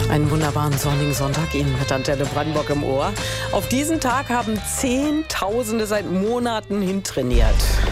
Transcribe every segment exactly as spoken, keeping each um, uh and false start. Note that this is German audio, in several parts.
Einen wunderbaren sonnigen Sonntag Ihnen mit Antenne Brandenburg im Ohr. Auf diesen Tag haben Zehntausende seit Monaten hintrainiert.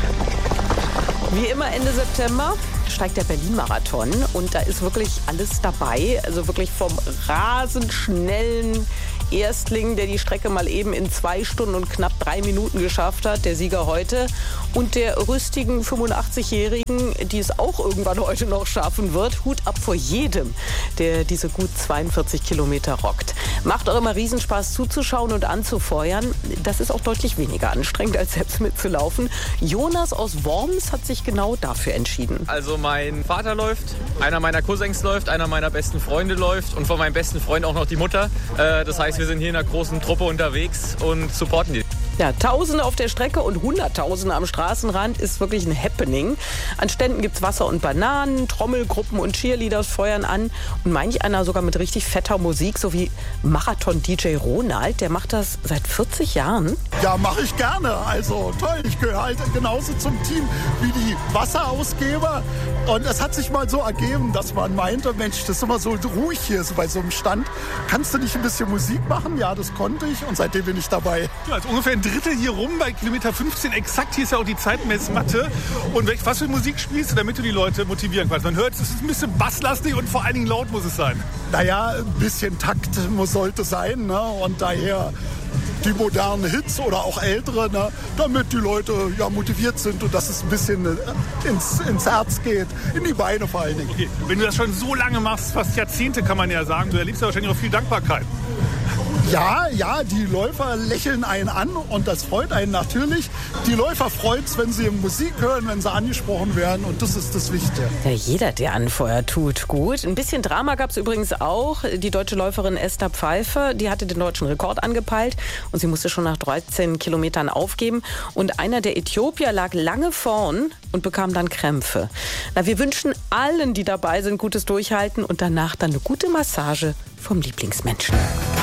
Wie immer Ende September steigt der Berlin-Marathon und da ist wirklich alles dabei. Also wirklich vom rasend schnellen Erstling, der die Strecke mal eben in zwei Stunden und knapp drei Minuten geschafft hat, der Sieger heute, und der rüstigen fünfundachtzigjährigen, die es auch irgendwann heute noch schaffen wird. Hut ab vor jedem, der diese gut zweiundvierzig Kilometer rockt. Macht auch immer Riesenspaß zuzuschauen und anzufeuern. Das ist auch deutlich weniger anstrengend, als selbst mitzulaufen. Jonas aus Worms hat sich genau dafür entschieden. Also mein Vater läuft, einer meiner Cousins läuft, einer meiner besten Freunde läuft und von meinem besten Freund auch noch die Mutter. Äh, das heißt, wir sind hier in einer großen Truppe unterwegs und supporten die. Ja, Tausende auf der Strecke und Hunderttausende am Straßenrand ist wirklich ein Happening. An Ständen gibt's Wasser und Bananen, Trommelgruppen und Cheerleaders feuern an und manch einer sogar mit richtig fetter Musik, so wie Marathon-D J Ronald, der macht das seit vierzig Jahren. Ja, mache ich gerne. Also toll, ich gehöre halt genauso zum Team wie die Wasserausgeber. Und es hat sich mal so ergeben, dass man meinte, Mensch, das ist immer so ruhig hier so bei so einem Stand. Kannst du nicht ein bisschen Musik machen? Ja, das konnte ich und seitdem bin ich dabei. Ja, also ungefähr ein Drittel hier rum bei Kilometer fünfzehn. Exakt, hier ist ja auch die Zeitmessmatte. Und was für Musik spielst du, damit du die Leute motivieren kannst? Man hört, es ist ein bisschen basslastig und vor allen Dingen laut muss es sein. Naja, ein bisschen Takt muss, sollte sein, ne? Und daher die modernen Hits oder auch ältere, ne? Damit die Leute ja motiviert sind und dass es ein bisschen ins, ins Herz geht, in die Beine vor allen Dingen. Okay. Wenn du das schon so lange machst, fast Jahrzehnte kann man ja sagen, du erlebst ja wahrscheinlich auch viel Dankbarkeit. Ja, ja, die Läufer lächeln einen an und das freut einen natürlich. Die Läufer freut es, wenn sie Musik hören, wenn sie angesprochen werden und das ist das Wichtige. Ja, jeder, der anfeuert, tut gut. Ein bisschen Drama gab es übrigens auch. Die deutsche Läuferin Esther Pfeiffer, die hatte den deutschen Rekord angepeilt und sie musste schon nach dreizehn Kilometern aufgeben. Und einer der Äthiopier lag lange vorn und bekam dann Krämpfe. Na, wir wünschen allen, die dabei sind, gutes Durchhalten und danach dann eine gute Massage vom Lieblingsmenschen.